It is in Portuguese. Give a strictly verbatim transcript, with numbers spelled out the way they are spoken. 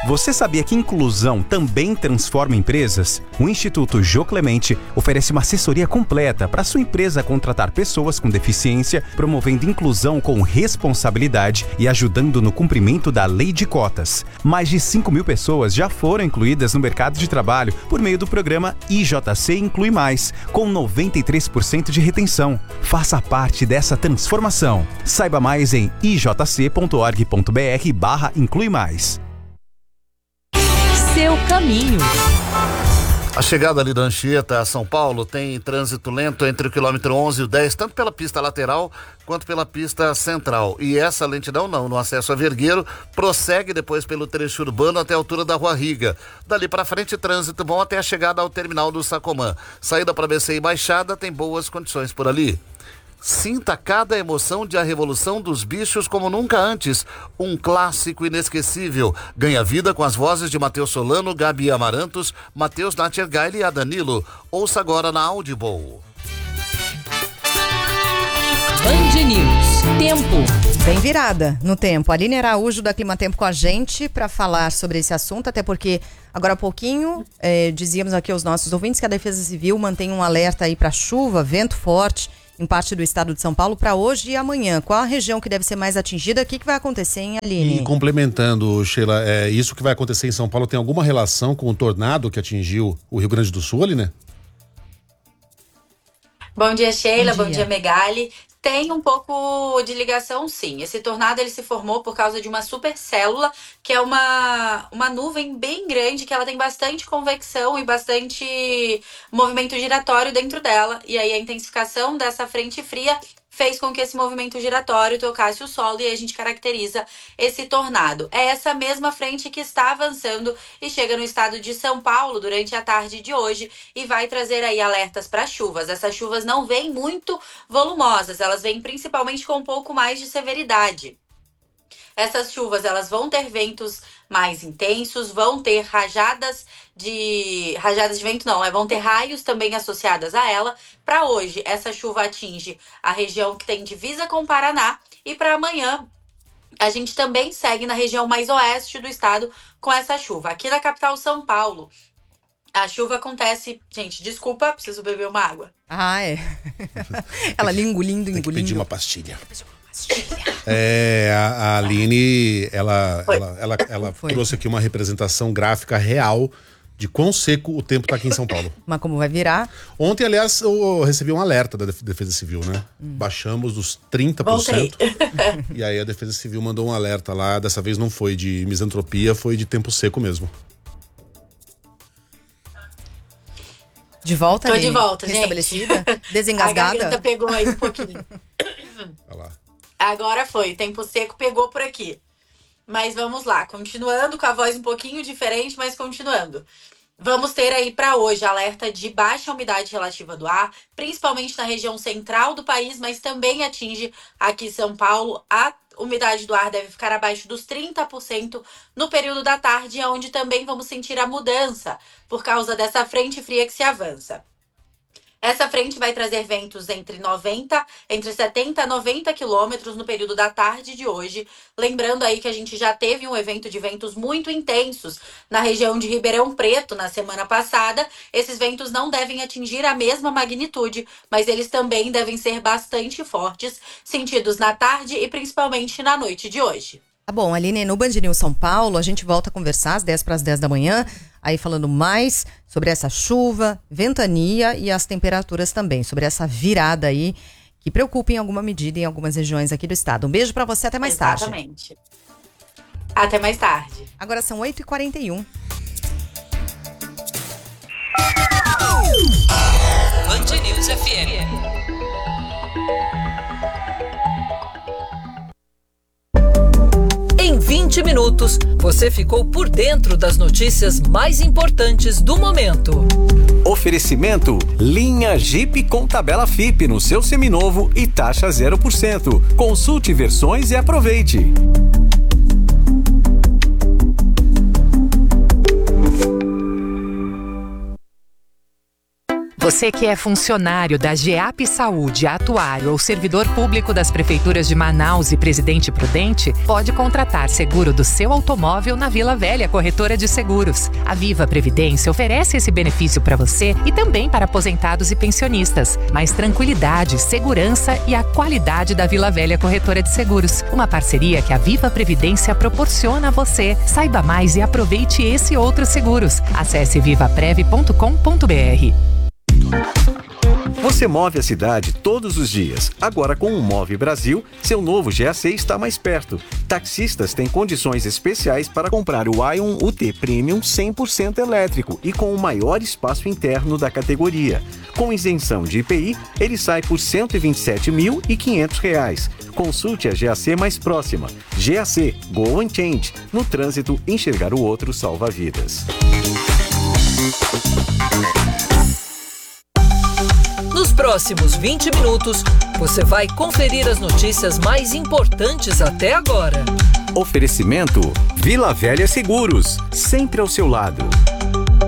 Você sabia que inclusão também transforma empresas? O Instituto Jô Clemente oferece uma assessoria completa para sua empresa contratar pessoas com deficiência, promovendo inclusão com responsabilidade e ajudando no cumprimento da lei de cotas. Mais de cinco mil pessoas já foram incluídas no mercado de trabalho por meio do programa I J C Inclui Mais, com noventa e três por cento de retenção. Faça parte dessa transformação. Saiba mais em ijc.org.br barra Inclui Mais. Seu caminho. A chegada ali da Anchieta a São Paulo tem trânsito lento entre o quilômetro onze e o dez, tanto pela pista lateral quanto pela pista central. E essa lentidão não, no acesso a Vergueiro, prossegue depois pelo trecho urbano até a altura da Rua Riga. Dali para frente, trânsito bom até a chegada ao terminal do Sacomã. Saída para B C e Baixada tem boas condições por ali. Sinta cada emoção de A Revolução dos Bichos como nunca antes. Um clássico inesquecível. Ganha vida com as vozes de Matheus Solano, Gabi Amarantos, Matheus Nattergaile e a Danilo. Ouça agora na Audible. Band News. Tempo. Bem virada no tempo. A Aline Araújo da Climatempo com a gente para falar sobre esse assunto, até porque agora há pouquinho eh, dizíamos aqui aos nossos ouvintes que a Defesa Civil mantém um alerta aí para chuva, vento forte em parte do estado de São Paulo para hoje e amanhã. Qual a região que deve ser mais atingida? O que, que vai acontecer, hein, Aline? E complementando, Sheila, é, isso que vai acontecer em São Paulo tem alguma relação com o tornado que atingiu o Rio Grande do Sul ali, né? Bom dia, Sheila. Bom dia, Bom dia, Megali. Tem um pouco de ligação, sim. Esse tornado ele se formou por causa de uma supercélula, que é uma, uma nuvem bem grande, que ela tem bastante convecção e bastante movimento giratório dentro dela. E aí a intensificação dessa frente fria fez com que esse movimento giratório tocasse o solo e a gente caracteriza esse tornado. É essa mesma frente que está avançando e chega no estado de São Paulo durante a tarde de hoje e vai trazer aí alertas para chuvas. Essas chuvas não vêm muito volumosas, elas vêm principalmente com um pouco mais de severidade. Essas chuvas elas vão ter ventos mais intensos, vão ter rajadas de rajadas de vento não, é, vão ter raios também associadas a ela. Para hoje, essa chuva atinge a região que tem divisa com o Paraná e para amanhã a gente também segue na região mais oeste do estado com essa chuva. Aqui na capital São Paulo, a chuva acontece... Gente, desculpa, preciso beber uma água. Ah, é. Ela ali engolindo, engolindo. Tem que pedir uma pastilha. É, a, a Aline, ela, ela, ela, ela trouxe aqui uma representação gráfica real de quão seco o tempo tá aqui em São Paulo. Mas como vai virar? Ontem, aliás, eu recebi um alerta da Defesa Civil, né? Hum. Baixamos dos trinta por cento. E aí a Defesa Civil mandou um alerta lá. Dessa vez não foi de misantropia, foi de tempo seco mesmo. De volta, Tô Aline? de volta, Restabelecida? gente. Desengasgada? A garganta pegou aí um pouquinho. Olha lá. Agora foi, tempo seco pegou por aqui. Mas vamos lá, continuando com a voz um pouquinho diferente, mas continuando. Vamos ter aí para hoje alerta de baixa umidade relativa do ar, principalmente na região central do país, mas também atinge aqui São Paulo. A umidade do ar deve ficar abaixo dos trinta por cento no período da tarde, onde também vamos sentir a mudança por causa dessa frente fria que se avança. Essa frente vai trazer ventos entre noventa, entre setenta a noventa quilômetros no período da tarde de hoje. Lembrando aí que a gente já teve um evento de ventos muito intensos na região de Ribeirão Preto na semana passada. Esses ventos não devem atingir a mesma magnitude, mas eles também devem ser bastante fortes, sentidos na tarde e principalmente na noite de hoje. Tá bom, Aline, no Band News São Paulo, a gente volta a conversar às dez para as dez da manhã, aí falando mais sobre essa chuva, ventania e as temperaturas também, sobre essa virada aí que preocupa em alguma medida em algumas regiões aqui do estado. Um beijo para você, até mais Exatamente. tarde. Até mais tarde. Agora são oito e quarenta e um. Band News F M. Em vinte minutos, você ficou por dentro das notícias mais importantes do momento. Oferecimento: linha Jeep com tabela F I P no seu seminovo e taxa zero por cento. Consulte versões e aproveite. Você que é funcionário da GEAP Saúde, atuário ou servidor público das prefeituras de Manaus e Presidente Prudente, pode contratar seguro do seu automóvel na Vila Velha Corretora de Seguros. A Viva Previdência oferece esse benefício para você e também para aposentados e pensionistas. Mais tranquilidade, segurança e a qualidade da Vila Velha Corretora de Seguros. Uma parceria que a Viva Previdência proporciona a você. Saiba mais e aproveite esse e outros seguros. Acesse viva prev ponto com ponto br. Você move a cidade todos os dias. Agora com o Move Brasil, seu novo G A C está mais perto. Taxistas têm condições especiais para comprar o Ion U T Premium cem por cento elétrico e com o maior espaço interno da categoria. Com isenção de I P I, ele sai por cento e vinte e sete mil e quinhentos reais. Consulte a G A C mais próxima. G A C, Go and Change. No trânsito, enxergar o outro salva vidas. Nos próximos vinte minutos, você vai conferir as notícias mais importantes até agora. Oferecimento Vila Velha Seguros, sempre ao seu lado.